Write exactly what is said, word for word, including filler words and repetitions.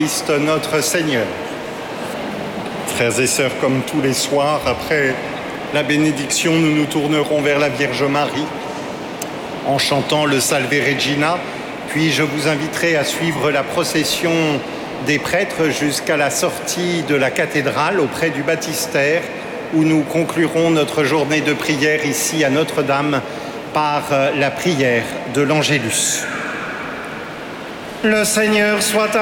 Christ notre Seigneur. Frères et sœurs, comme tous les soirs, après la bénédiction, nous nous tournerons vers la Vierge Marie en chantant le Salve Regina, puis je vous inviterai à suivre la procession des prêtres jusqu'à la sortie de la cathédrale auprès du baptistère, où nous conclurons notre journée de prière ici à Notre-Dame par la prière de l'Angélus. Le Seigneur soit